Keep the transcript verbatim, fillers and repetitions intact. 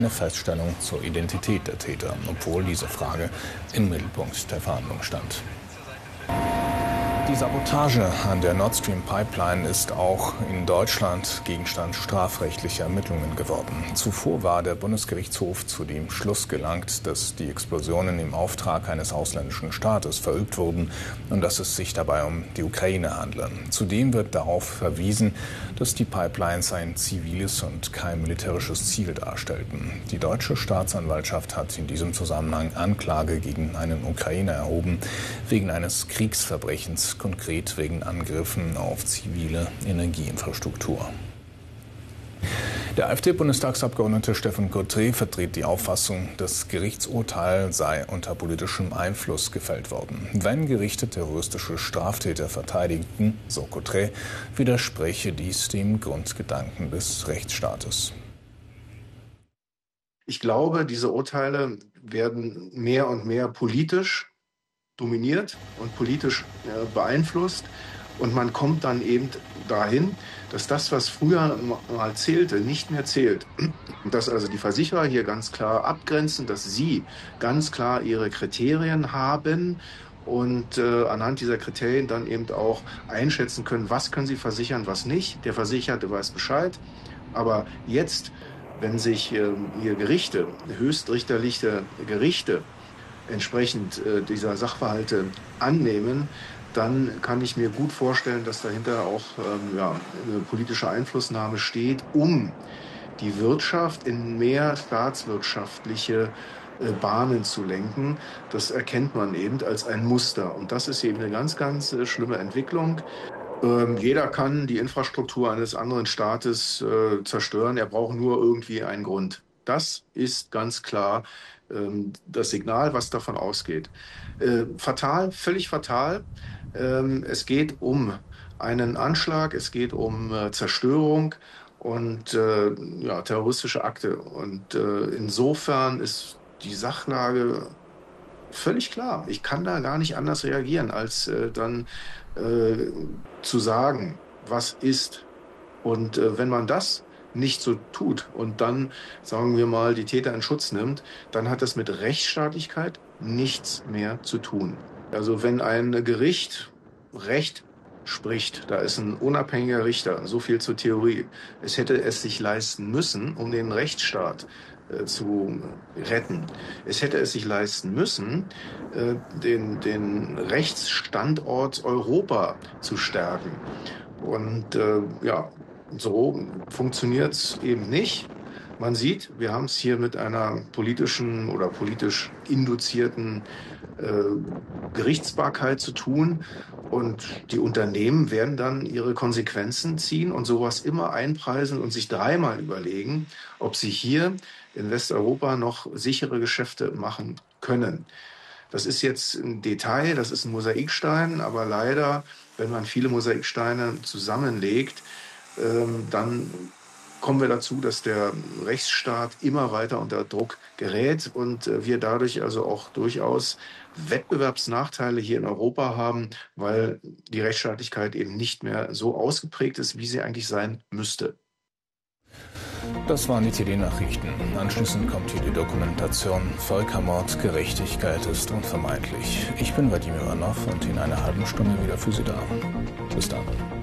Eine Feststellung zur Identität der Täter, obwohl diese Frage im Mittelpunkt der Verhandlung stand. Die Sabotage an der Nord Stream Pipeline ist auch in Deutschland Gegenstand strafrechtlicher Ermittlungen geworden. Zuvor war der Bundesgerichtshof zu dem Schluss gelangt, dass die Explosionen im Auftrag eines ausländischen Staates verübt wurden und dass es sich dabei um die Ukraine handle. Zudem wird darauf verwiesen, dass die Pipelines ein ziviles und kein militärisches Ziel darstellten. Die deutsche Staatsanwaltschaft hat in diesem Zusammenhang Anklage gegen einen Ukrainer erhoben, wegen eines Kriegsverbrechens, konkret wegen Angriffen auf zivile Energieinfrastruktur. Der AfD-Bundestagsabgeordnete Stephan Cotré vertritt die Auffassung, das Gerichtsurteil sei unter politischem Einfluss gefällt worden. Wenn Gerichte terroristische Straftäter verteidigten, so Cotré, widerspreche dies dem Grundgedanken des Rechtsstaates. Ich glaube, diese Urteile werden mehr und mehr politisch dominiert und politisch äh, beeinflusst. Und man kommt dann eben dahin, dass das, was früher mal zählte, nicht mehr zählt. Dass also die Versicherer hier ganz klar abgrenzen, dass sie ganz klar ihre Kriterien haben und äh, anhand dieser Kriterien dann eben auch einschätzen können, was können sie versichern, was nicht. Der Versicherte weiß Bescheid. Aber jetzt, wenn sich äh, hier Gerichte, höchstrichterliche Gerichte, entsprechend äh, dieser Sachverhalte annehmen, dann kann ich mir gut vorstellen, dass dahinter auch ähm, ja, eine politische Einflussnahme steht, um die Wirtschaft in mehr staatswirtschaftliche äh, Bahnen zu lenken. Das erkennt man eben als ein Muster. Und das ist eben eine ganz, ganz äh, schlimme Entwicklung. Ähm, jeder kann die Infrastruktur eines anderen Staates äh, zerstören. Er braucht nur irgendwie einen Grund. Das ist ganz klar das Signal, was davon ausgeht. Äh, fatal, völlig fatal. Ähm, es geht um einen Anschlag, es geht um äh, Zerstörung und äh, ja, terroristische Akte. Und äh, insofern ist die Sachlage völlig klar. Ich kann da gar nicht anders reagieren, als äh, dann äh, zu sagen, was ist. Und äh, wenn man das nicht so tut und dann, sagen wir mal, die Täter in Schutz nimmt, dann hat das mit Rechtsstaatlichkeit nichts mehr zu tun. Also wenn ein Gericht Recht spricht, da ist ein unabhängiger Richter, so viel zur Theorie, es hätte es sich leisten müssen, um den Rechtsstaat äh, zu retten. Es hätte es sich leisten müssen, äh, den, den Rechtsstandort Europa zu stärken. Und äh, ja, so funktioniert es eben nicht. Man sieht, wir haben es hier mit einer politischen oder politisch induzierten äh, Gerichtsbarkeit zu tun. Und die Unternehmen werden dann ihre Konsequenzen ziehen und sowas immer einpreisen und sich dreimal überlegen, ob sie hier in Westeuropa noch sichere Geschäfte machen können. Das ist jetzt ein Detail, das ist ein Mosaikstein, aber leider, wenn man viele Mosaiksteine zusammenlegt, dann kommen wir dazu, dass der Rechtsstaat immer weiter unter Druck gerät und wir dadurch also auch durchaus Wettbewerbsnachteile hier in Europa haben, weil die Rechtsstaatlichkeit eben nicht mehr so ausgeprägt ist, wie sie eigentlich sein müsste. Das waren die T D-Nachrichten. Anschließend kommt hier die Dokumentation Völkermord, Gerechtigkeit ist unvermeidlich. Ich bin Wladimir Ivanov und in einer halben Stunde wieder für Sie da. Bis dann.